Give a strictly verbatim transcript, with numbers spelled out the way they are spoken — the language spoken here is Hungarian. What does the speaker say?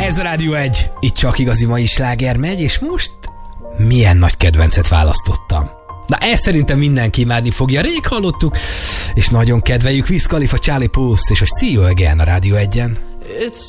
Ez a Rádió egy, itt csak igazi mai sláger megy, és most milyen nagy kedvencet választottam. Na, ezt szerintem mindenki imádni fogja, rég hallottuk, és nagyon kedveljük. Wiz Khalifa, Charlie Puth és a See You Again a Rádió egyen.